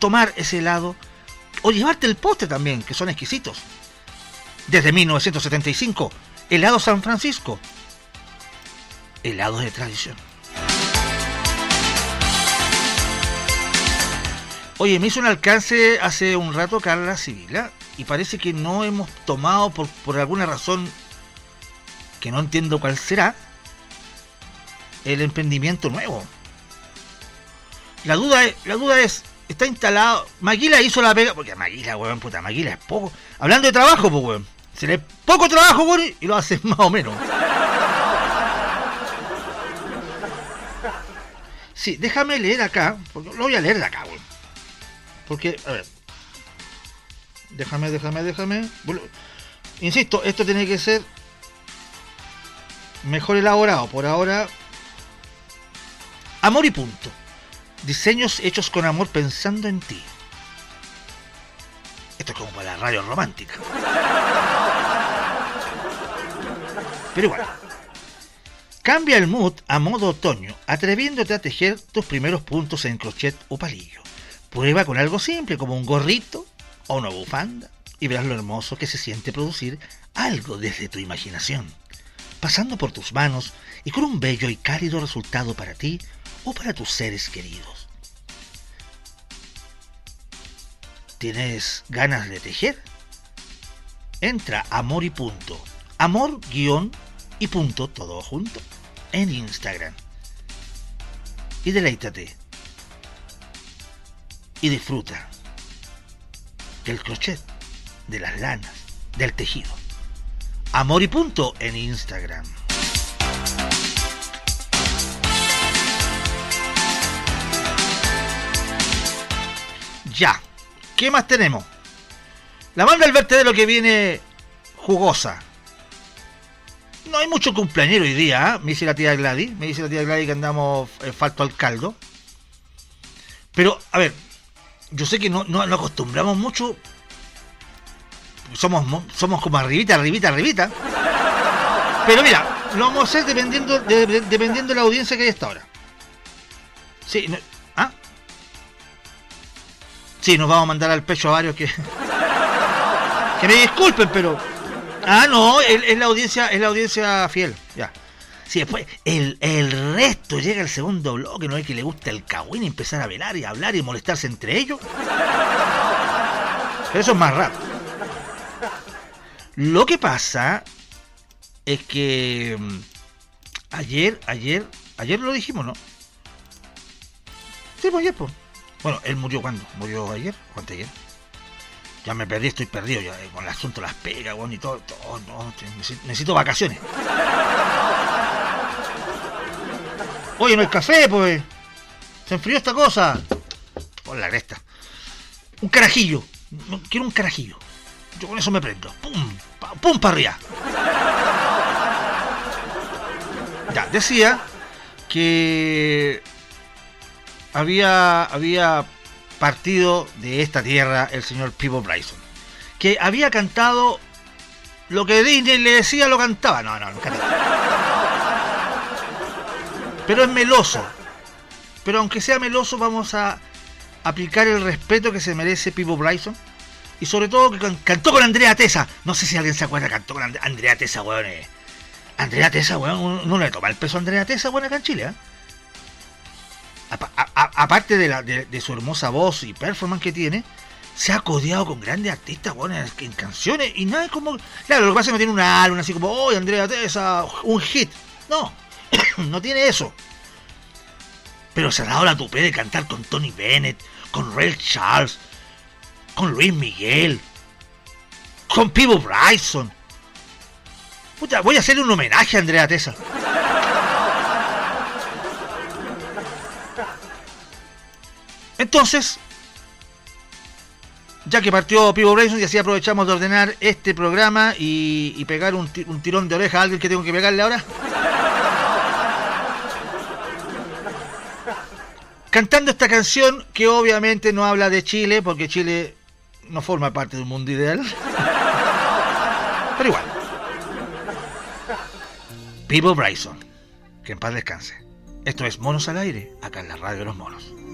tomar ese helado o llevarte el postre también, que son exquisitos. Desde 1975, helado San Francisco, helados de tradición. Oye, me hizo un alcance hace un rato Carla Sibila y parece que no hemos tomado por alguna razón que no entiendo cuál será el emprendimiento nuevo. La duda es, está instalado. Maquila hizo la pega, porque Maquila, weón, puta, Maquila es poco. Hablando de trabajo, pues, weón, se le poco trabajo, weón, y lo hace más o menos. Sí, déjame leer acá, porque lo voy a leer de acá, weón. Porque, a ver, déjame. Bueno, insisto, esto tiene que ser mejor elaborado. Por ahora, amor y punto. Diseños hechos con amor pensando en ti. Esto es como para la radio romántica. Pero igual. Cambia el mood a modo otoño, atreviéndote a tejer tus primeros puntos en crochet o palillo. Prueba con algo simple como un gorrito o una bufanda y verás lo hermoso que se siente producir algo desde tu imaginación, pasando por tus manos y con un bello y cálido resultado para ti o para tus seres queridos. ¿Tienes ganas de tejer? Entra a amor y punto, amor guión y punto todo junto en Instagram y deleítate y disfruta del crochet, de las lanas, del tejido. Amor y punto en Instagram. Ya, ¿qué más tenemos? La banda del vertedero que viene jugosa. No hay mucho cumpleañero hoy día, ¿eh? Me dice la tía Gladys que andamos falto al caldo. Pero, a ver, yo sé que no acostumbramos mucho. Somos como arribita. Pero mira, lo vamos a hacer dependiendo de la audiencia que hay hasta ahora. Sí, sí, nos vamos a mandar al pecho a varios que me disculpen, pero no, es la audiencia fiel, ya. Sí, después el resto llega el segundo bloque, no es que le gusta el cagüín y empezar a velar y a hablar y molestarse entre ellos. Pero eso es más raro. Lo que pasa es que ayer lo dijimos, ¿no? Sí, pues ayer, pues. Bueno, él murió ¿cuándo? ¿Murió ayer o anteayer? Ya me perdí, estoy perdido ya con el asunto de las pegas, bueno, y todo, no, necesito vacaciones. Oye, no hay café, pues. Se enfrió esta cosa. Por la cresta. Un carajillo. Quiero un carajillo. Yo con eso me prendo. Pum para arriba. Ya, decía que había partido de esta tierra el señor Peabo Bryson, que había cantado lo que Disney le decía, lo cantaba. No cantaba. Pero es meloso. Pero aunque sea meloso, vamos a aplicar el respeto que se merece Peabo Bryson. Y sobre todo que cantó con Andrea Tessa. No sé si alguien se acuerda, cantó con Andrea Tessa, weón. Andrea Tessa, weón, no le toma el peso a Andrea Tessa, weón, acá en Chile, ¿eh? Aparte de su hermosa voz y performance que tiene, se ha codeado con grandes artistas, weón, en canciones. Y nada es como... Claro, lo que pasa es que no tiene un álbum así como, oh, Andrea Tessa, un hit. No, no tiene eso. Pero se ha dado la tupé de cantar con Tony Bennett, con Ray Charles, con Luis Miguel, con Peabo Bryson. Puta, voy a hacerle un homenaje a Andrea Tessa. Entonces, ya que partió Peabo Bryson, y así aprovechamos de ordenar este programa y pegar un tirón de oreja a alguien que tengo que pegarle ahora. Cantando esta canción que obviamente no habla de Chile, porque Chile no forma parte del mundo ideal. Pero igual. Peabo Bryson, que en paz descanse. Esto es Monos al Aire, acá en la Radio de los Monos.